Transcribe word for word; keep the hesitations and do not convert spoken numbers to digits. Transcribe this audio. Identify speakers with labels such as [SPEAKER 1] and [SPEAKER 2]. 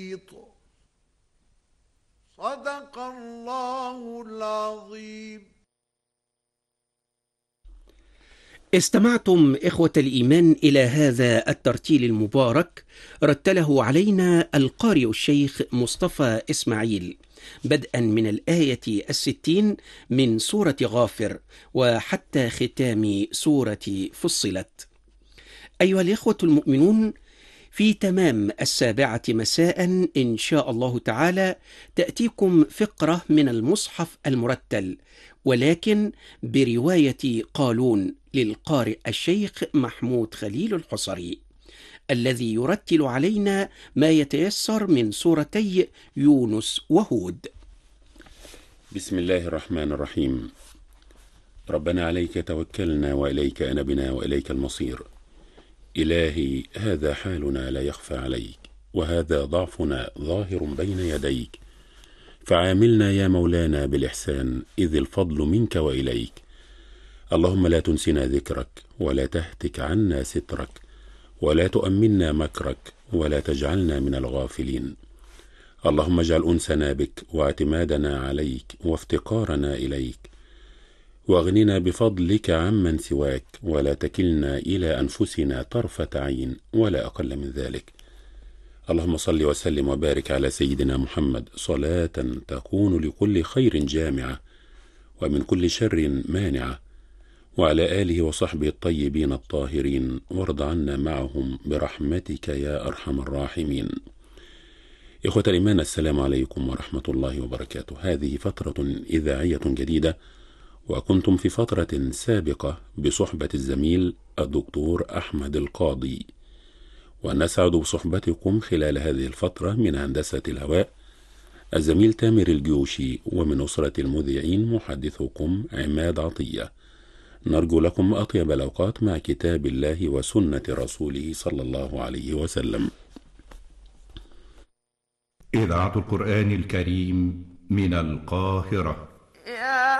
[SPEAKER 1] صدق الله العظيم.
[SPEAKER 2] استمعتم إخوة الإيمان إلى هذا الترتيل المبارك، رتله علينا القارئ الشيخ مصطفى إسماعيل، بدءا من الآية الستين من سورة غافر وحتى ختام سورة فصلت. أيها الإخوة المؤمنون، في تمام السابعة مساء إن شاء الله تعالى تأتيكم فقرة من المصحف المرتل، ولكن برواية قالون للقارئ الشيخ محمود خليل الحصري، الذي يرتل علينا ما يتيسر من سورتي يونس وهود.
[SPEAKER 3] بسم الله الرحمن الرحيم. ربنا عليك توكلنا وإليك أنبنا وإليك المصير. إلهي، هذا حالنا لا يخفى عليك، وهذا ضعفنا ظاهر بين يديك، فعاملنا يا مولانا بالإحسان، إذ الفضل منك وإليك. اللهم لا تنسنا ذكرك، ولا تهتك عنا سترك، ولا تؤمنا مكرك، ولا تجعلنا من الغافلين. اللهم اجعل أنسنا بك، واعتمادنا عليك، وافتقارنا إليك، واغننا بفضلك عمن سواك، ولا تكلنا إلى أنفسنا طرفة عين ولا أقل من ذلك. اللهم صل وسلم وبارك على سيدنا محمد صلاة تكون لكل خير جامعة ومن كل شر مانعة، وعلى آله وصحبه الطيبين الطاهرين، وارض عنا معهم برحمتك يا أرحم الراحمين. إخوة الإيمان، السلام عليكم ورحمة الله وبركاته. هذه فترة إذاعية جديدة، وكنتم في فترة سابقة بصحبة الزميل الدكتور أحمد القاضي، ونسعد بصحبتكم خلال هذه الفترة من هندسة الهواء الزميل تامر الجيوشي، ومن أسرة المذيعين محدثكم عماد عطية. نرجو لكم أطيب الأوقات مع كتاب الله وسنة رسوله صلى الله عليه وسلم.
[SPEAKER 4] إذاعة القرآن الكريم من القاهرة.